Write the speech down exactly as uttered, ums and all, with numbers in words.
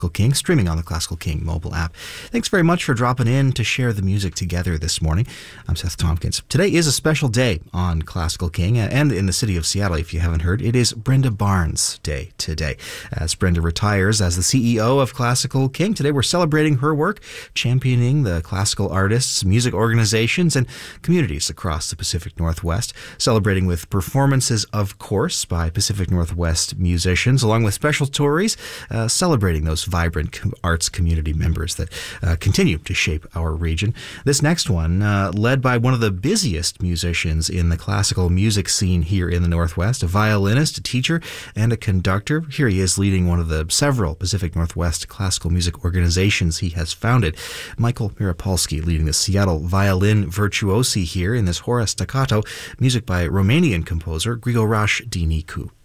King, streaming on the Classical King mobile app. Thanks very much for dropping in to share the music together this morning. I'm Seth Tompkins. Today is a special day on Classical King and in the city of Seattle. If you haven't heard, it is Brenda Barnes Day today. As Brenda retires as the C E O of Classical King, today we're celebrating her work, championing the classical artists, music organizations, and communities across the Pacific Northwest, celebrating with performances, of course, by Pacific Northwest musicians, along with special stories, uh, celebrating those vibrant arts community members that uh, continue to shape our region. This next one, uh, led by one of the busiest musicians in the classical music scene here in the Northwest, a violinist, a teacher, and a conductor. Here he is leading one of the several Pacific Northwest classical music organizations he has founded. Michael Mirapolsky leading the Seattle Violin Virtuosi here in this Hora Staccato, music by Romanian composer Grigoraș Dinicu.